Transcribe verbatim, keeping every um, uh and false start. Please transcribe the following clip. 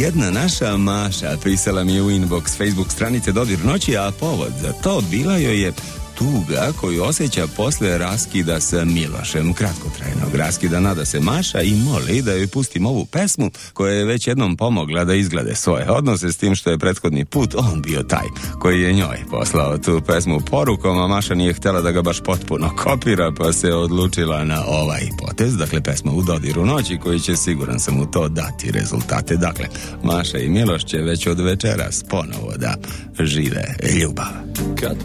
jedna naša Maša pisala mi je u inbox Facebook stranice Dodir noći, a povod za to bila joj je tuga koju osjeća posle raskida sa Milošem, kratkotrajnog raskida. Nada se Maša i moli da joj pustim ovu pesmu koja je već jednom pomogla da izglede svoje odnose, s tim što je prethodni put on bio taj koji je njoj poslao tu pesmu porukom, a Maša nije htjela da ga baš potpuno kopira, pa se odlučila na ovaj potez, dakle pesma U dodiru noći, koji će, siguran sam, u to dati rezultate. Dakle, Maša i Miloš će već od večeras ponovo da žive ljubav. Kad